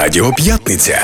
Радіо П'ятниця.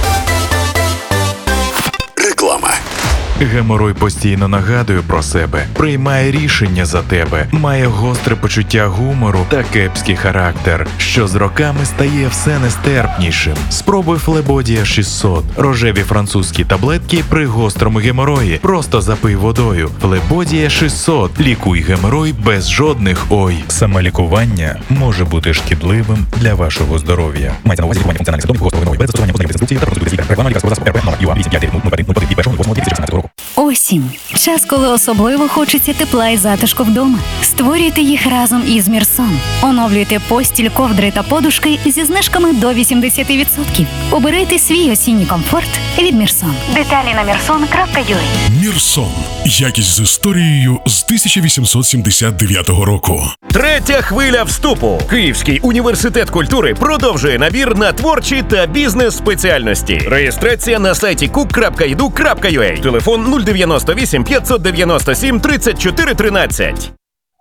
Реклама. Геморой постійно нагадує про себе, приймає рішення за тебе, має гостре почуття гумору та кепський характер, що з роками стає все нестерпнішим. Спробуй Флебодія 600. Рожеві французькі таблетки при гострому геморої. Просто запий водою. Флебодія 600. Лікуй геморой без жодних «ой». Самолікування може бути шкідливим для вашого здоров'я. Мається на увазі лікування функціональних симптомів гострого геморою без застосування позначних інструкцій та розповідь лікаря. Реклама лікарського засобу РП номер ЮА 8530101 року. Осінь. Час, коли особливо хочеться тепла і затишку вдома. Створюйте їх разом із Мірсон. Оновлюйте постіль, ковдри та подушки зі знижками до 80%. Обирайте свій осінній комфорт від Мірсон. Деталі на mirson.ua. Мірсон. Якість з історією з 1879 року. Третя хвиля вступу. Київський університет культури продовжує набір на творчі та бізнес-спеціальності. Реєстрація на сайті cook.edu.ua. Телефон 098 597 34 13.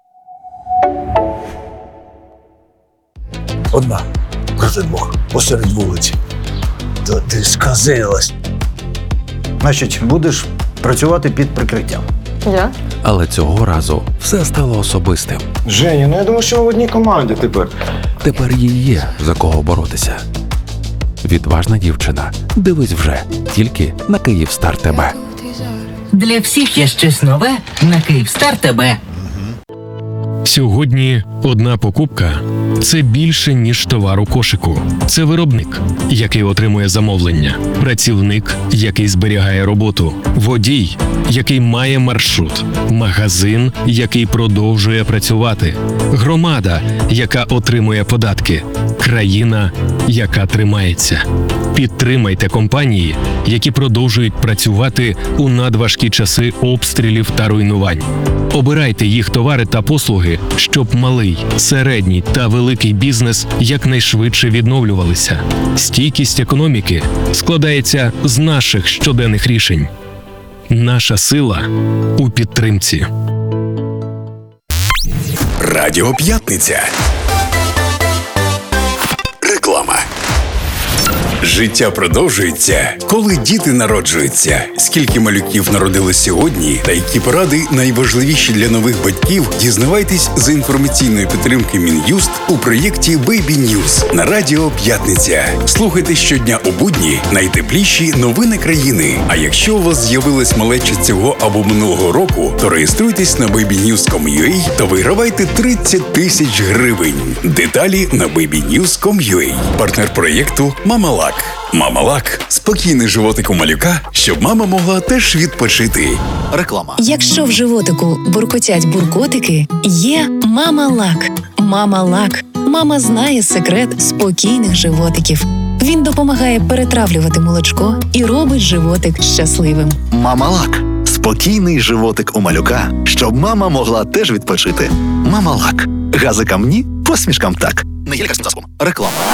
Одна, каже Бог, посеред вулиці. То ти сказилась. Значить, будеш працювати під прикриттям. Я? Але цього разу все стало особистим. Женя, ну я думаю, що ми в одній команді тепер. Тепер їй є за кого боротися. Відважна дівчина. Дивись вже тільки на Київстар ТБ. Для всіх є щось нове на Київстар ТБ. Сьогодні одна покупка – це більше, ніж товар у кошику. Це виробник, який отримує замовлення, працівник, який зберігає роботу, водій, який має маршрут, магазин, який продовжує працювати, громада, яка отримує податки, країна, яка тримається. Підтримайте компанії, які продовжують працювати у надважкі часи обстрілів та руйнувань. Обирайте їх товари та послуги, щоб малий, середній та великий бізнес якнайшвидше відновлювалися. Стійкість економіки складається з наших щоденних рішень. Наша сила у підтримці. Радіо П'ятниця. Реклама. Життя продовжується, коли діти народжуються. Скільки малюків народилось сьогодні та які поради найважливіші для нових батьків, дізнавайтесь за інформаційної підтримки Мін'юст у проєкті Baby News на Радіо П'ятниця. Слухайте щодня у будні найтепліші новини країни. А якщо у вас з'явилась малеча цього або минулого року, то реєструйтесь на babynews.com.ua та вигравайте 30 тисяч гривень. Деталі на babynews.com.ua. Партнер проєкту «Мамалак». «Мамалак» – спокійний животик у малюка, щоб мама могла теж відпочити. Реклама. Якщо в животику буркотять буркотики, є Мамалак. Мамалак. Мама знає секрет спокійних животиків. Він допомагає перетравлювати молочко і робить животик щасливим. Мамалак. Спокійний животик у малюка, щоб мама могла теж відпочити. Мамалак. Газикам ні, посмішкам так. Не є лікарським засобом. Реклама.